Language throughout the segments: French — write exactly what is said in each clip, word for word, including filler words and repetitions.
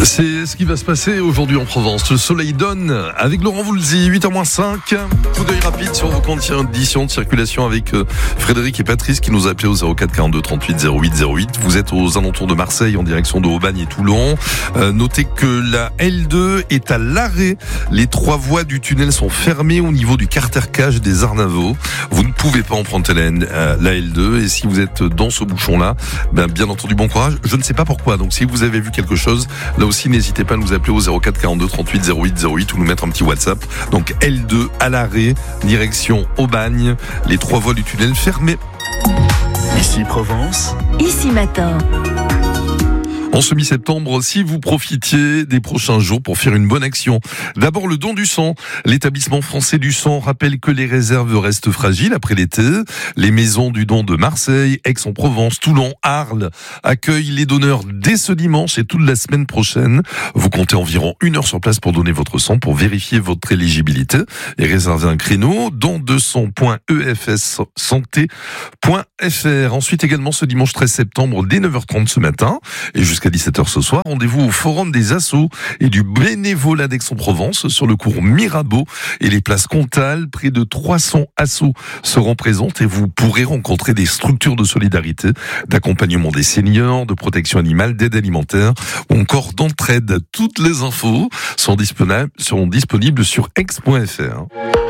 C'est ce qui va se passer aujourd'hui en Provence. Le soleil donne avec Laurent Voulzy, huit heures moins cinq. Coup d'œil rapide sur vos conditions de circulation avec Frédéric et Patrice qui nous a appelé au zéro quatre quarante-deux trente-huit zéro huit zéro huit. Vous êtes aux alentours de Marseille en direction de Aubagne et Toulon. Euh, notez que la L deux est à l'arrêt. Les trois voies du tunnel sont fermées au niveau du cartercage des Arnavaux. Vous ne pouvez pas emprunter la, euh, la L deux et si vous êtes dans ce bouchon-là, ben, bien entendu bon courage. Je ne sais pas pourquoi. Donc si vous avez vu quelque chose, là aussi n'hésitez pas à nous appeler au zéro quatre quarante-deux trente-huit zéro huit zéro huit ou nous mettre un petit WhatsApp. Donc L deux à l'arrêt, direction Aubagne, les trois voies du tunnel fermées. Ici Provence. Ici Matin. En ce mi-septembre, si vous profitiez des prochains jours pour faire une bonne action. D'abord, le don du sang. L'établissement français du sang rappelle que les réserves restent fragiles après l'été. Les maisons du don de Marseille, Aix-en-Provence, Toulon, Arles accueillent les donneurs dès ce dimanche et toute la semaine prochaine. Vous comptez environ une heure sur place pour donner votre sang, pour vérifier votre éligibilité et réserver un créneau. don de sang point e f s santé point f r. Ensuite, également ce dimanche treize septembre, dès neuf heures trente ce matin et jusqu'à dix-sept heures ce soir, rendez-vous au Forum des Assos et du Bénévolat d'Aix-en-Provence sur le cours Mirabeau et les places Comtal. Près de trois cents assos seront présentes et vous pourrez rencontrer des structures de solidarité, d'accompagnement des seniors, de protection animale, d'aide alimentaire ou encore d'entraide. Toutes les infos sont disponibles, seront disponibles sur aix point f r.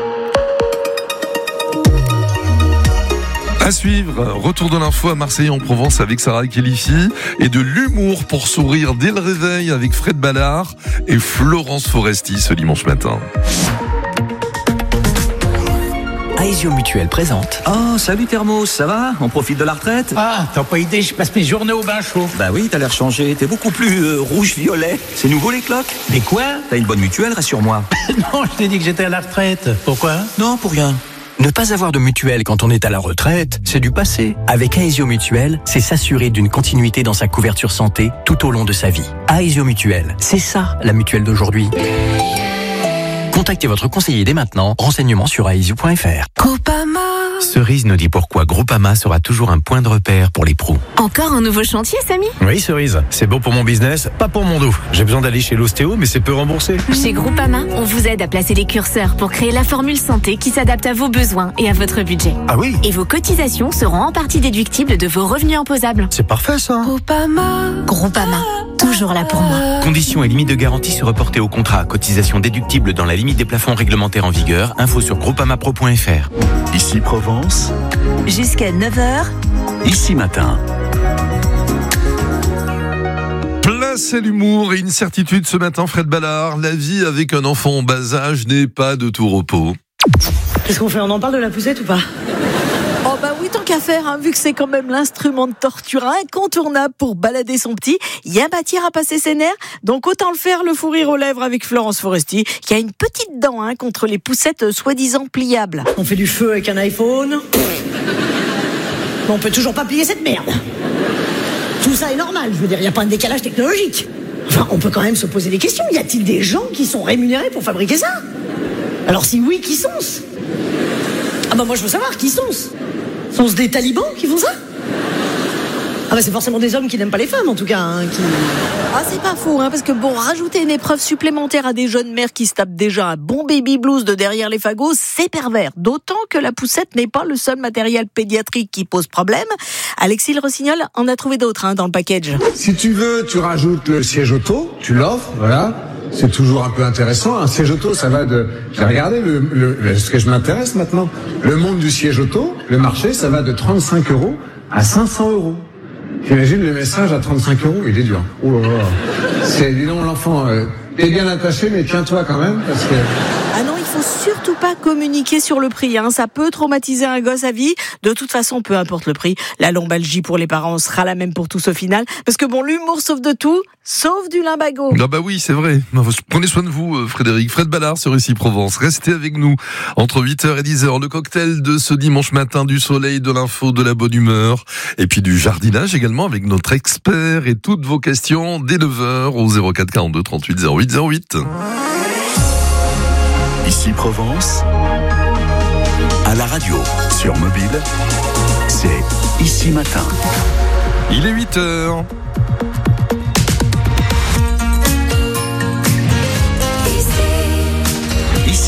À suivre, retour de l'info à Marseille en Provence avec Sarah Khelifi et de l'humour pour sourire dès le réveil avec Fred Ballard et Florence Foresti ce dimanche matin. Aesio Mutuel présente. Oh, salut Thermos, ça va? On profite de la retraite? Ah, t'as pas idée, je passe mes journées au bain chaud. Bah oui, t'as l'air changé, t'es beaucoup plus euh, rouge-violet. C'est nouveau les cloques? Mais quoi? T'as une bonne mutuelle, rassure-moi. Non, je t'ai dit que j'étais à la retraite. Pourquoi? Non, pour rien. Ne pas avoir de mutuelle quand on est à la retraite, c'est du passé. Avec Aesio Mutuel, c'est s'assurer d'une continuité dans sa couverture santé tout au long de sa vie. Aesio Mutuel, c'est ça la mutuelle d'aujourd'hui. Contactez votre conseiller dès maintenant. Renseignements sur aesio point f r. Groupama. Cerise nous dit pourquoi Groupama sera toujours un point de repère pour les pros. Encore un nouveau chantier, Samy? Oui, Cerise, c'est bon pour mon business, pas pour mon dos. J'ai besoin d'aller chez l'ostéo, mais c'est peu remboursé. Chez Groupama, on vous aide à placer les curseurs pour créer la formule santé qui s'adapte à vos besoins et à votre budget. Ah oui? Et vos cotisations seront en partie déductibles de vos revenus imposables. C'est parfait ça. Groupama. Groupama, toujours là pour moi. Conditions et limites de garantie se reporter au contrat. Cotisation déductible dans la limite des plafonds réglementaires en vigueur. Info sur groupamapro point f r. Ici Provence. Jusqu'à neuf heures. Ici Matin. Place à l'humour et une certitude ce matin, Fred Ballard. La vie avec un enfant en bas âge n'est pas de tout repos. Qu'est-ce qu'on fait? On en parle de la poussette ou pas? Oh bah oui, tant qu'à faire, hein, vu que c'est quand même l'instrument de torture incontournable pour balader son petit, il y a matière à passer ses nerfs, donc autant le faire, le fou rire aux lèvres avec Florence Foresti, qui a une petite dent hein, contre les poussettes euh, soi-disant pliables. On fait du feu avec un iPhone. Mais on peut toujours pas plier cette merde. Tout ça est normal, je veux dire, il n'y a pas un décalage technologique. Enfin, on peut quand même se poser des questions. Y a-t-il des gens qui sont rémunérés pour fabriquer ça? Alors si oui, qui sont-ce? Ah bah moi je veux savoir, qui sont-ce? Sont-ce des talibans qui font ça? Ah bah c'est forcément des hommes qui n'aiment pas les femmes en tout cas hein, qui... Ah c'est pas faux hein, parce que bon, rajouter une épreuve supplémentaire à des jeunes mères qui se tapent déjà un bon baby blues de derrière les fagots, c'est pervers. D'autant que la poussette n'est pas le seul matériel pédiatrique qui pose problème. Alexis Le Rossignol en a trouvé d'autres hein, dans le package. Si tu veux, tu rajoutes le siège auto, tu l'offres, voilà. C'est toujours un peu intéressant. Un siège auto, ça va de... J'ai regardé le, le, ce que je m'intéresse maintenant. Le monde du siège auto, le marché, ça va de trente-cinq euros à cinq cents euros. J'imagine le message à trente-cinq euros, il est dur. Oh là là. C'est, dis donc, l'enfant, euh, t'es bien attaché, mais tiens-toi quand même, parce que... Ah non, il faut surtout pas communiquer sur le prix, hein. Ça peut traumatiser un gosse à vie. De toute façon, peu importe le prix, la lombalgie pour les parents sera la même pour tous au final. Parce que bon, l'humour sauve de tout, sauf du limbago. Ah bah oui, c'est vrai. Prenez soin de vous, Frédéric. Fred Ballard sur Ici Provence. Restez avec nous entre huit heures et dix heures. Le cocktail de ce dimanche matin, du soleil, de l'info, de la bonne humeur. Et puis du jardinage également avec notre expert et toutes vos questions dès neuf heures au zéro quatre quarante-deux trente-huit zéro huit zéro huit. Ici Provence, à la radio, sur mobile, c'est Ici Matin. Il est huit heures.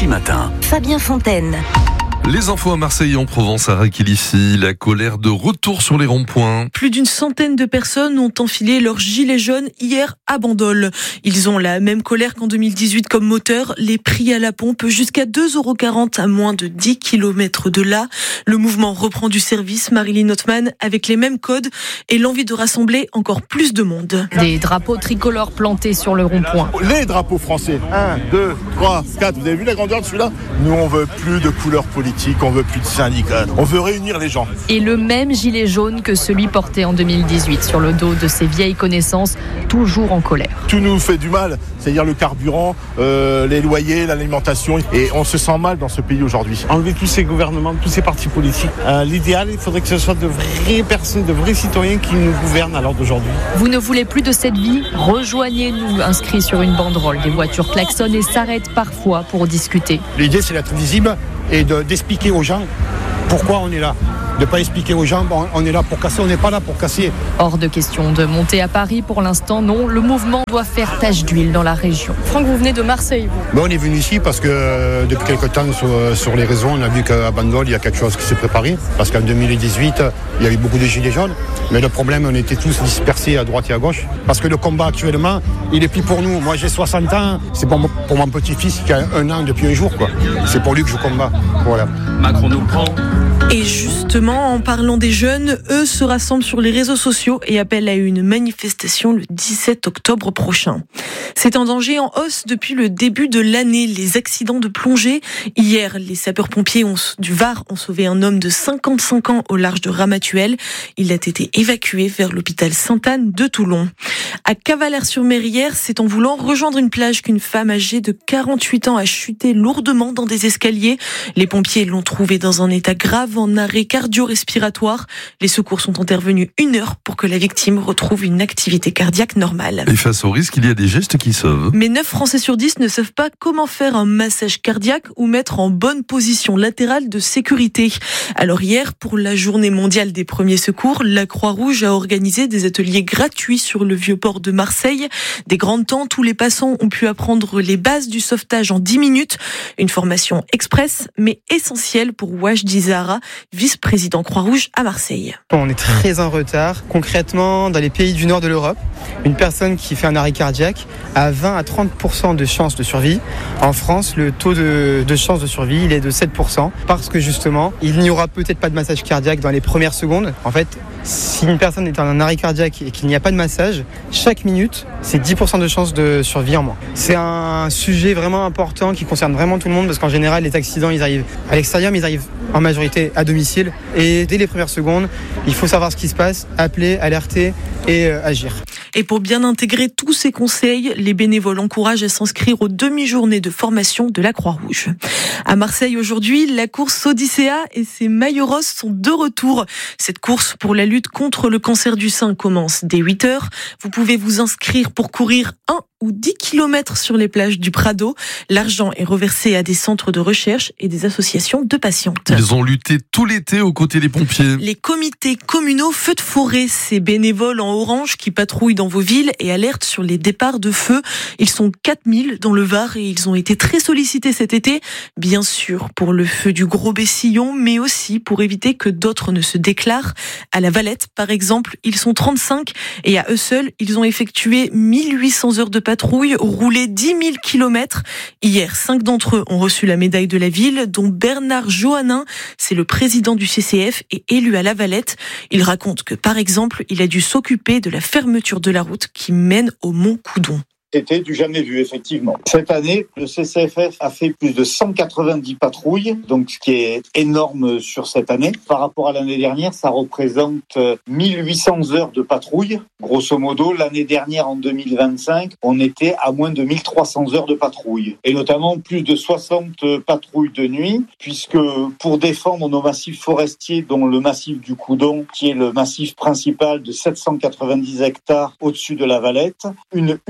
Matin. Fabien Fontaine. Les infos à Marseille et en Provence, à Raquel-Ici, la colère de retour sur les ronds-points. Plus d'une centaine de personnes ont enfilé leur gilet jaune hier à Bandol. Ils ont la même colère qu'en deux mille dix-huit comme moteur. Les prix à la pompe jusqu'à deux euros quarante à moins de dix kilomètres de là. Le mouvement reprend du service, Marilyn Hottman, avec les mêmes codes et l'envie de rassembler encore plus de monde. Des drapeaux tricolores plantés sur le rond-point. Les drapeaux français. un, deux, trois, quatre. Vous avez vu la grandeur de celui-là ? Nous, on veut plus de couleurs politiques. On veut plus de syndicats, on veut réunir les gens. Et le même gilet jaune que celui porté en deux mille dix-huit sur le dos de ses vieilles connaissances, toujours en colère. Tout nous fait du mal, c'est-à-dire le carburant, euh, les loyers, l'alimentation, et on se sent mal dans ce pays aujourd'hui. Enlever tous ces gouvernements, tous ces partis politiques. Euh, l'idéal, il faudrait que ce soit de vraies personnes, de vrais citoyens qui nous gouvernent à l'heure d'aujourd'hui. Vous ne voulez plus de cette vie ? Rejoignez-nous, inscrit sur une banderole. Des voitures klaxonnent et s'arrêtent parfois pour discuter. L'idée, c'est d'être visible et de, d'expliquer aux gens pourquoi on est là. De ne pas expliquer aux gens, bon, on est là pour casser, on n'est pas là pour casser. Hors de question de monter à Paris pour l'instant, non. Le mouvement doit faire tache d'huile dans la région. Franck, vous venez de Marseille, vous ? Ben, on est venu ici parce que euh, depuis quelques temps sur, sur les réseaux, on a vu qu'à Bandol, il y a quelque chose qui s'est préparé. Parce qu'en deux mille dix-huit, il y avait beaucoup de gilets jaunes. Mais le problème, on était tous dispersés à droite et à gauche. Parce que le combat actuellement, il est plus pour nous. Moi, j'ai soixante ans. C'est pour, mon, pour mon petit-fils qui a un an depuis un jour, quoi. C'est pour lui que je combats. Voilà. Macron nous prend. Et justement, en parlant des jeunes, eux se rassemblent sur les réseaux sociaux et appellent à une manifestation le dix-sept octobre prochain. C'est un danger en hausse depuis le début de l'année, les accidents de plongée. Hier, les sapeurs-pompiers ont, du Var ont sauvé un homme de cinquante-cinq ans au large de Ramatuelle. Il a été évacué vers l'hôpital Sainte-Anne de Toulon. À Cavalère-sur-Mer hier, c'est en voulant rejoindre une plage qu'une femme âgée de quarante-huit ans a chuté lourdement dans des escaliers. Les pompiers l'ont trouvée dans un état grave en arrêt cardio-respiratoire. Les secours sont intervenus une heure pour que la victime retrouve une activité cardiaque normale. Et face au risque, il y a des gestes qui sauvent. Mais neuf Français sur dix ne savent pas comment faire un massage cardiaque ou mettre en bonne position latérale de sécurité. Alors hier, pour la journée mondiale des premiers secours, la Croix-Rouge a organisé des ateliers gratuits sur le vieux port de Marseille. Des grandes tentes où les passants ont pu apprendre les bases du sauvetage en dix minutes. Une formation express, mais essentielle pour Wajdi Zahra, vice-président Croix-Rouge à Marseille. On est très en retard. Concrètement, dans les pays du nord de l'Europe, une personne qui fait un arrêt cardiaque a vingt à trente pour cent de chances de survie. En France, le taux de, de chance de survie, il est de sept pour cent parce que justement, il n'y aura peut-être pas de massage cardiaque dans les premières secondes. En fait, si une personne est en un arrêt cardiaque et qu'il n'y a pas de massage, chaque minute, c'est dix pour cent de chances de survie en moins. C'est un sujet vraiment important qui concerne vraiment tout le monde parce qu'en général, les accidents, ils arrivent à l'extérieur, mais ils arrivent en majorité à domicile. Et dès les premières secondes, il faut savoir ce qui se passe, appeler, alerter et euh, agir. Et pour bien intégrer tous ces conseils, les bénévoles encouragent à s'inscrire aux demi-journées de formation de la Croix-Rouge. À Marseille aujourd'hui, la course Odyssea et ses maillots roses sont de retour. Cette course pour la lutte contre le cancer du sein commence dès huit heures. Vous pouvez vous inscrire pour courir un ou dix kilomètres sur les plages du Prado. L'argent est reversé à des centres de recherche et des associations de patientes. Ils ont lutté tout l'été aux côtés des pompiers. Les comités communaux feux de forêt, ces bénévoles en orange qui patrouillent dans vos villes et alertent sur les départs de feu. Ils sont quatre mille dans le Var et ils ont été très sollicités cet été. Bien sûr pour le feu du Gros Bessillon, mais aussi pour éviter que d'autres ne se déclarent. À la Valette, par exemple, ils sont trente-cinq et à eux seuls, ils ont effectué mille huit cents heures de patrouille, roulé dix mille kilomètres. Hier, cinq d'entre eux ont reçu la médaille de la ville, dont Bernard Johannin. C'est le président du C C F et élu à La Valette. Il raconte que, par exemple, il a dû s'occuper de la fermeture de la route qui mène au Mont Coudon. C'était du jamais vu, effectivement. Cette année, le C C F F a fait plus de cent quatre-vingt-dix patrouilles, donc ce qui est énorme sur cette année. Par rapport à l'année dernière, ça représente mille huit cents heures de patrouille. Grosso modo, l'année dernière, en deux mille vingt-cinq, on était à moins de mille trois cents heures de patrouille. Et notamment plus de soixante patrouilles de nuit, puisque pour défendre nos massifs forestiers, dont le massif du Coudon, qui est le massif principal de sept cent quatre-vingt-dix hectares au-dessus de la Valette, une unique route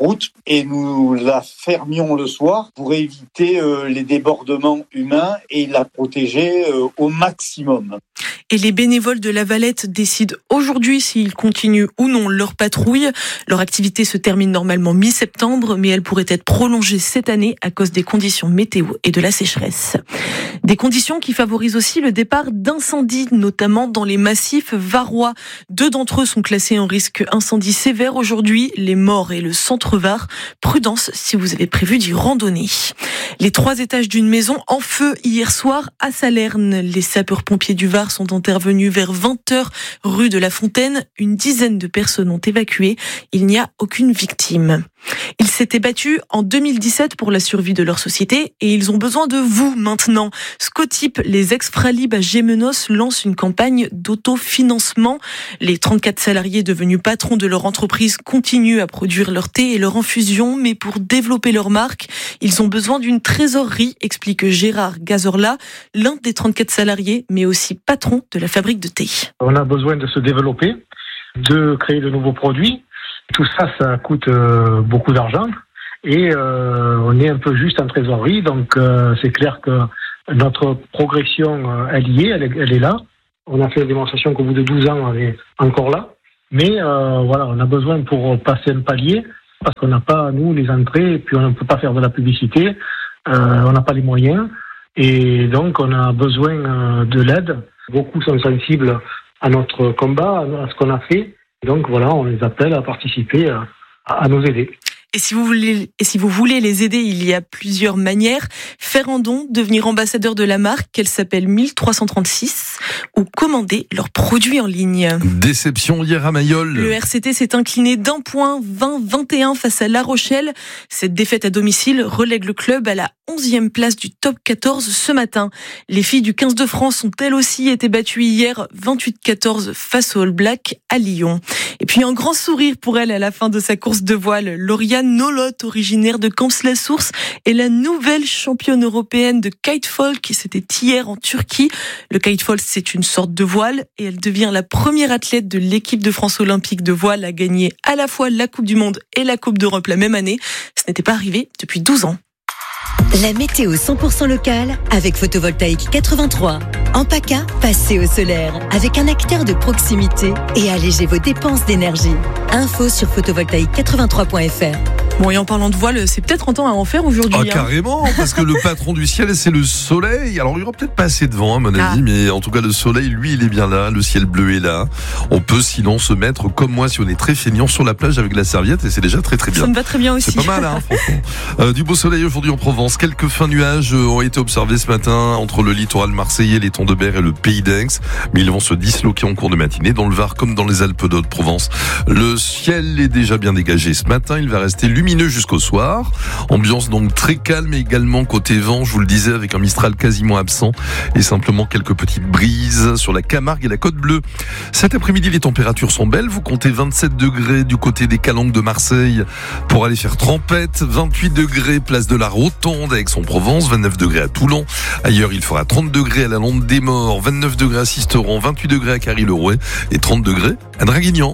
route et nous la fermions le soir pour éviter euh, les débordements humains et la protéger euh, au maximum. Et les bénévoles de La Valette décident aujourd'hui s'ils continuent ou non leur patrouille. Leur activité se termine normalement mi-septembre, mais elle pourrait être prolongée cette année à cause des conditions météo et de la sécheresse. Des conditions qui favorisent aussi le départ d'incendies, notamment dans les massifs varois. Deux d'entre eux sont classés en risque incendie sévère aujourd'hui, les Maures et le Centre Var. Prudence si vous avez prévu d'y randonner. Les trois étages d'une maison en feu hier soir à Salerne. Les sapeurs-pompiers du Var sont intervenus vers vingt heures rue de la Fontaine. Une dizaine de personnes ont évacué. Il n'y a aucune victime. Ils s'étaient battus en deux mille dix-sept pour la survie de leur société et ils ont besoin de vous maintenant. Scotip, les ex-Fralib à Gémenos, lancent une campagne d'autofinancement. Les trente-quatre salariés devenus patrons de leur entreprise continuent à produire leur thé et leur infusion, mais pour développer leur marque, ils ont besoin d'une trésorerie, explique Gérard Gazorla, l'un des trente-quatre salariés, mais aussi patron de la fabrique de thé. On a besoin de se développer, de créer de nouveaux produits. Tout ça, ça coûte euh, beaucoup d'argent et euh, on est un peu juste en trésorerie. Donc, euh, c'est clair que notre progression, euh, elle y est, elle, elle est là. On a fait la démonstration qu'au bout de douze ans, elle est encore là. Mais euh, voilà, on a besoin pour passer un palier parce qu'on n'a pas, nous, les entrées, et puis on ne peut pas faire de la publicité. Euh, on n'a pas les moyens et donc on a besoin euh, de l'aide. Beaucoup sont sensibles à notre combat, à ce qu'on a fait. Donc voilà, on les appelle à participer, à, à nous aider. Et si vous voulez, et si vous voulez les aider, il y a plusieurs manières. Faire un don, devenir ambassadeur de la marque, elle s'appelle mille trois cent trente-six, ou commander leurs produits en ligne. Déception hier à Mayol. Le R C T s'est incliné d'un point, vingt à vingt et un face à La Rochelle. Cette défaite à domicile relègue le club à la onzième place du top quatorze ce matin. Les filles du quinze de France ont elles aussi été battues hier vingt-huit à quatorze face aux All Blacks à Lyon. Et puis un grand sourire pour elle à la fin de sa course de voile. Lauriane Nolot, originaire de Camps-la-Source, est la nouvelle championne européenne de kitefall qui c'était hier en Turquie. Le kitefall, c'est une sorte de voile et elle devient la première athlète de l'équipe de France olympique de voile à gagner à la fois la Coupe du Monde et la Coupe d'Europe la même année. Ce n'était pas arrivé depuis douze ans. La météo cent pour cent locale avec Photovoltaïque quatre-vingt-trois. En PACA, passez au solaire avec un acteur de proximité et allégez vos dépenses d'énergie. Info sur photovoltaïque quatre-vingt-trois point f r. Bon, et en parlant de voile, c'est peut-être un temps à en faire aujourd'hui. Ah, hein. Carrément, parce que le patron du ciel, c'est le soleil. Alors, il y aura peut-être pas assez de vent, à mon avis, ah. mais en tout cas, le soleil, lui, il est bien là. Le ciel bleu est là. On peut sinon se mettre, comme moi, si on est très feignant, sur la plage avec la serviette, et c'est déjà très très bien. Ça me va très bien aussi. C'est pas mal, hein, franchement. Euh, du beau soleil aujourd'hui en Provence. Quelques fins nuages ont été observés ce matin entre le littoral marseillais, les Tons de Berre et le Pays d'Aix. Mais ils vont se disloquer en cours de matinée dans le Var comme dans les Alpes d'Haute-Provence. Le ciel est déjà bien dégagé ce matin. Il va rester lumineux jusqu'au soir. Ambiance donc très calme également côté vent, je vous le disais, avec un Mistral quasiment absent et simplement quelques petites brises sur la Camargue et la Côte Bleue. Cet après-midi, les températures sont belles. Vous comptez vingt-sept degrés du côté des Calanques de Marseille pour aller faire trempette. vingt-huit degrés place de la Rotonde à Aix-en-Provence. vingt-neuf degrés à Toulon. Ailleurs, il fera trente degrés à la Londe des Morts, vingt-neuf degrés à Sisteron, vingt-huit degrés à Carry-le-Rouet et trente degrés à Draguignan.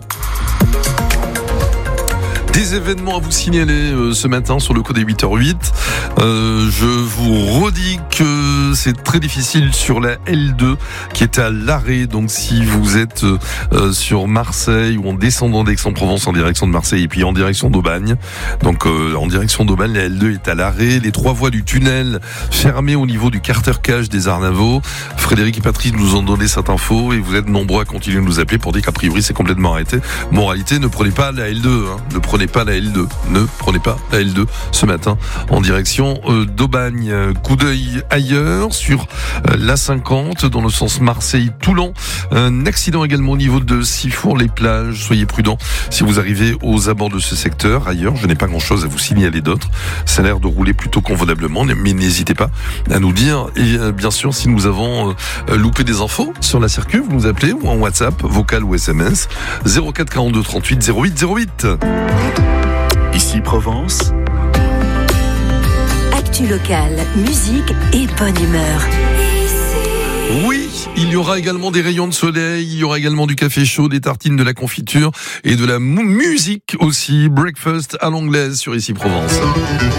Des événements à vous signaler euh, ce matin sur le code des huit heures huit. Euh, je vous redis que c'est très difficile sur la L deux qui est à l'arrêt. Donc si vous êtes euh, sur Marseille ou en descendant d'Aix-en-Provence en direction de Marseille et puis en direction d'Aubagne. Donc euh, en direction d'Aubagne, la L deux est à l'arrêt. Les trois voies du tunnel fermées au niveau du Carter-Cage des Arnavaux. Frédéric et Patrice nous ont donné cette info et vous êtes nombreux à continuer de nous appeler pour dire qu'a priori c'est complètement arrêté. Moralité, ne prenez pas la L deux. Hein. Ne prenez pas la L deux. Ne prenez pas la L deux ce matin en direction euh, d'Aubagne. Coup d'œil ailleurs sur euh, l'A cinquante dans le sens Marseille-Toulon. Un accident également au niveau de Sifour-les-Plages. Soyez prudents si vous arrivez aux abords de ce secteur. Ailleurs, je n'ai pas grand-chose à vous signaler d'autre. Ça a l'air de rouler plutôt convenablement, mais n'hésitez pas à nous dire. Et euh, bien sûr, si nous avons euh, loupé des infos sur la circuit, vous nous appelez ou en WhatsApp, vocal ou S M S zéro quatre quarante-deux trente-huit zéro huit zéro huit. Ici Provence. Actu locale, musique et bonne humeur. Oui, il y aura également des rayons de soleil, il y aura également du café chaud, des tartines, de la confiture et de la mu- musique aussi. Breakfast à l'anglaise sur Ici Provence.